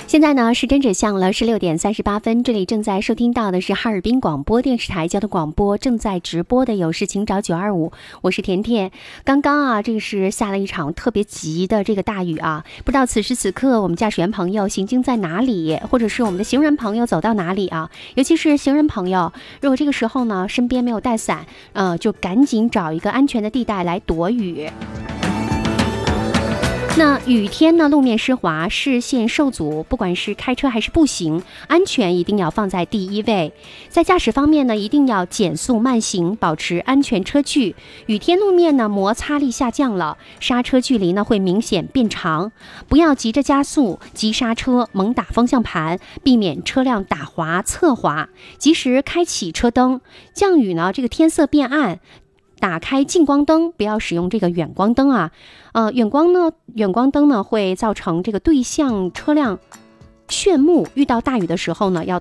现在呢，时针指向了16:38，这里正在收听到的是哈尔滨广播电视台交通广播正在直播的有事请找925，我是甜甜。刚刚啊，这个是下了一场特别急的这个大雨啊，不知道此时此刻我们驾驶员朋友行经在哪里，或者是我们的行人朋友走到哪里啊？尤其是行人朋友，如果这个时候呢身边没有带伞，就赶紧找一个安全的地带来躲雨。那雨天呢，路面湿滑，视线受阻，不管是开车还是步行，安全一定要放在第一位。在驾驶方面呢，一定要减速慢行，保持安全车距。雨天路面呢，摩擦力下降了，刹车距离呢会明显变长，不要急着加速、急刹车、猛打方向盘，避免车辆打滑、侧滑。及时开启车灯。降雨呢，这个天色变暗，打开近光灯，不要使用这个远光灯啊。远光灯呢会造成这个对向车辆眩目，遇到大雨的时候呢，要